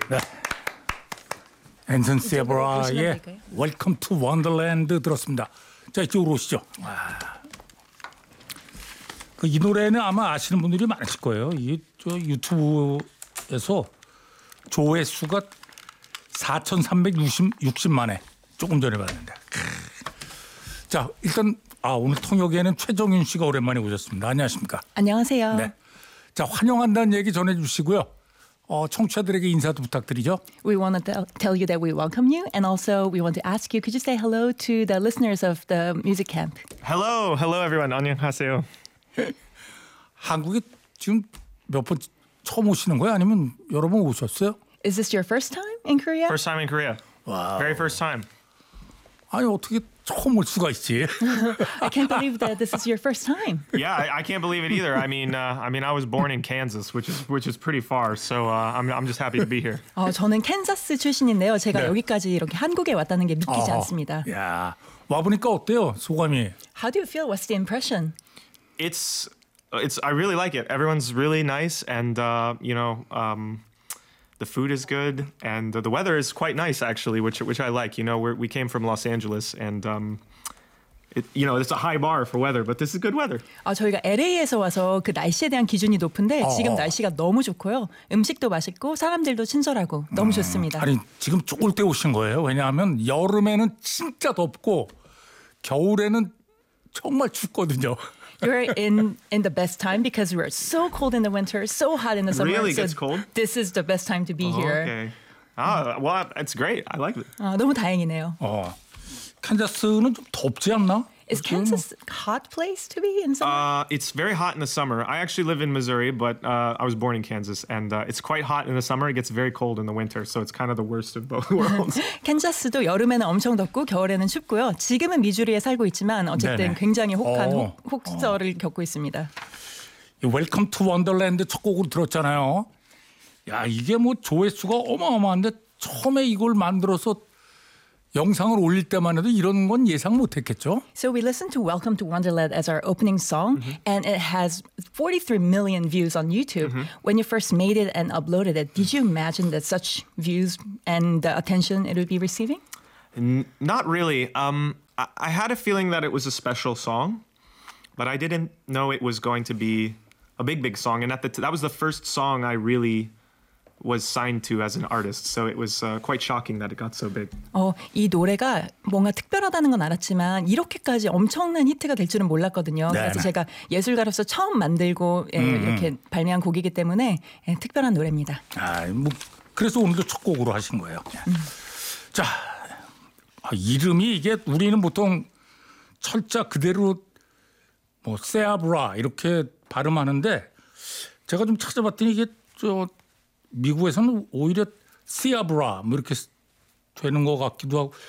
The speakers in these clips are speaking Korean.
네. 앤슨 세브라의 웰컴 투 원더랜드 들었습니다. 자, 이쪽으로 오시죠. 이 노래는 아마 아시는 분들이 많으실 거예요. 저 유튜브에서 조회수가 4,360만 회 조금 전에 봤는데. 자, 일단 오늘 통역에는 최정윤 씨가 오랜만에 오셨습니다. 안녕하십니까? 안녕하세요. 네. 자, 환영한다는 얘기 전해주시고요. 청취자들에게 인사도 부탁드리죠. We want to tell you that we welcome you, and also we want to ask you, could you say hello to the listeners of the music camp? Hello everyone. 안녕하세요. 한국에 지금 몇 번 처음 오시는 거예요? 아니면 여러 번 오셨어요? Is this your first time in Korea? First time in Korea. Wow. Very first time. 아니 어떻게 처음 올 수가 있지? I can't believe that this is your first time. Yeah, I can't believe it either. I mean, I was born in Kansas, which is pretty far. So I'm just happy to be here. 저는 캔자스 출신인데요. 제가 네. 여기까지 이렇게 한국에 왔다는 게 믿기지 않습니다. 야, 와 보니까 어때요? 소감이? How do you feel? What's the impression? It's I really like it. Everyone's really nice, and the food is good, and the weather is quite nice actually, which I like. We came from Los Angeles, and it's a high bar for weather, but this is good weather. 저희가 LA에서 와서 그 날씨에 대한 기준이 높은데 지금 날씨가 너무 좋고요. 음식도 맛있고 사람들도 친절하고 너무 좋습니다. 아니 지금 좋을 때 오신 거예요. 왜냐하면 여름에는 진짜 덥고 겨울에는 정말 춥거든요. You're in the best time because we're so cold in the winter, so hot in the summer. Really so gets cold? This is the best time to be here. Okay. Well, it's great. I like it. 너무 다행이네요. 캔자스는 좀 덥지 않나? Is Kansas a hot place to be in summer? It's very hot in the summer. I actually live in Missouri, but I was born in Kansas, and it's quite hot in the summer. It gets very cold in the winter, so it's kind of the worst of both worlds. 캔자스도 여름에는 엄청 덥고 겨울에는 춥고요. 지금은 미주리에 살고 있지만 어쨌든 네네. 굉장히 혹한 혹서를 겪고 있습니다. 웰컴 투 원더랜드 첫 곡으로 들었잖아요. 야, 이게 뭐 조회수가 어마어마한데 처음에 이걸 만들어서 영상을 올릴 때만 해도 이런 건 예상 못했겠죠? So we listened to Welcome to Wonderland as our opening song, and it has 43 million views on YouTube. When you first made it and uploaded it, did you imagine that such views and the attention it would be receiving? Not really. I had a feeling that it was a special song, but I didn't know it was going to be a big song. And that was the first song I really was signed to as an artist. So it was quite shocking that it got so big. 이 노래가 뭔가 특별하다는 건 알았지만 이렇게까지 엄청난 히트가 될 줄은 몰랐거든요. 네. 그래서 제가 예술가로서 처음 만들고 이렇게 발매한 곡이기 때문에 특별한 노래입니다. 그래서 오늘도 첫 곡으로 하신 거예요. 자, 이름이 이게 우리는 보통 철자 그대로 뭐 세아브라 이렇게 발음하는데 제가 좀 찾아봤더니 이게 미국에서는 오히려 시아브라 뭐 이렇게 되는 것 같기도 하고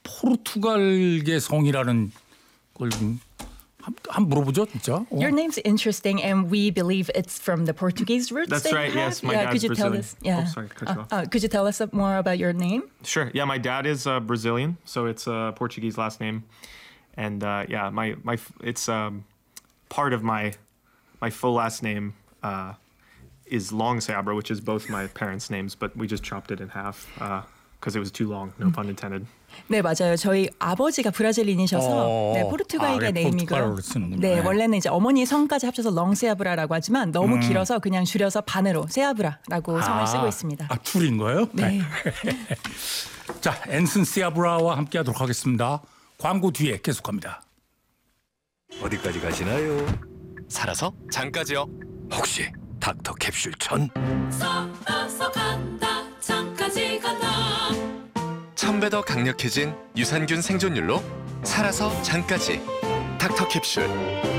포르투갈계 성이라는 걸 좀 한번 물어보죠, 진짜. Your name's interesting, and we believe it's from the Portuguese roots. That's that you right. have. Yes, my dad's could you Brazilian. Tell us? Yeah. Oh, sorry, cut you off. Could you tell us more about your name? Sure. Yeah, my dad is Brazilian, so it's a Portuguese last name, and it's part of my full last name is Long Seabra, which is both my parents' names, but we just chopped it in half because it was too long. No pun intended. 네, 맞아요. 저희 아버지가 브라질인이셔서 포르투갈계 네임이고요. 네, 원래는 이제 어머니 성까지 합쳐서 렁세아브라라고 하지만 너무 길어서 그냥 줄여서 반으로 세아브라라고 성을 쓰고 있습니다. 줄인 거예요? 네. 자, 앤슨 세아브라와 함께하도록 하겠습니다. 광고 뒤에 계속합니다. 어디까지 가시나요? 살아서 장까지요. 혹시 닥터 캡슐 전? 살아서 간다 장까지 간다. 1000배 더 강력해진 유산균 생존율로 살아서 장까지 닥터 캡슐.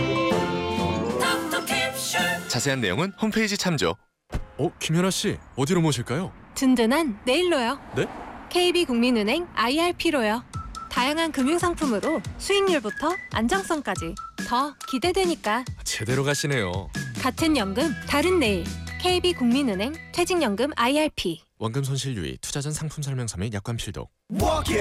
닥터 캡슐. 자세한 내용은 홈페이지 참조. 김연아 씨, 어디로 모실까요? 든든한 내일로요. 네? KB국민은행 IRP로요. 다양한 금융상품으로 수익률부터 안정성까지 더 기대되니까. 제대로 가시네요. 같은 연금, 다른 내일. KB국민은행 퇴직연금 IRP. 원금 손실 유의, 투자 전 상품 설명서 및 약관 필독.